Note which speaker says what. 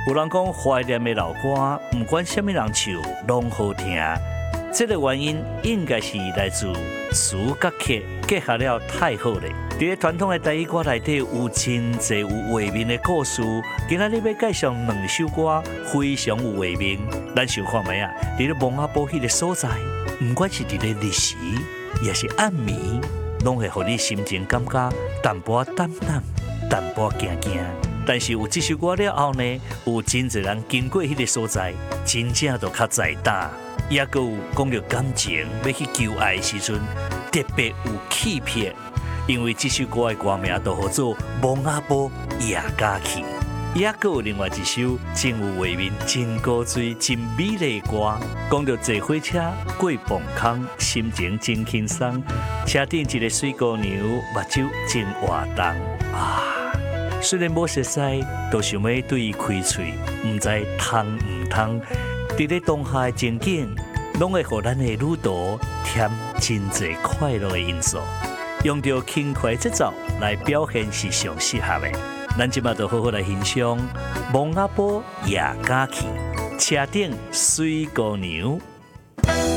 Speaker 1: 有人讲怀念的老歌，不管什么人唱，拢好听。这个原因应该是来自词甲曲结合了太好了。在传统的台语歌内底有真侪有画面的故事。今仔日要介绍2首歌，非常有画面。咱想看觅啊，伫咧蒙阿波迄个所在，不管是伫咧日时，也是暗暝，拢会互你心情感觉淡薄淡淡，淡薄惊惊。但是有这首歌了后呢，有真侪人经过迄个所在，真正都较在打。也阁有讲到感情，要去求爱的时阵，特别有气魄。因为这首歌的歌名都叫做《蒙阿波夜假期》。也阁有另外一首真有画面、真古锥、真美丽的歌，讲到坐火车过磅空，心情真轻松。车顶一个水姑娘，目睭真活动啊！虽然无熟悉，都想要对伊开嘴，唔知通唔通。伫咧当下的情景，拢会互咱的旅途添真侪快乐的因素。用着轻快节奏来表现是上适合的。咱即马就好好来欣赏《蒙阿波夜假期》，车顶水姑娘。